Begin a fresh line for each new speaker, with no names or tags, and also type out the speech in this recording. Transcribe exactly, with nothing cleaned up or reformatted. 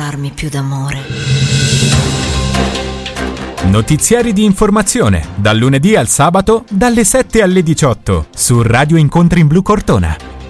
parlarmi più d'amore.
Notiziari di informazione, dal lunedì al sabato, dalle sette alle diciotto, su Radio Incontri in Blu Cortona.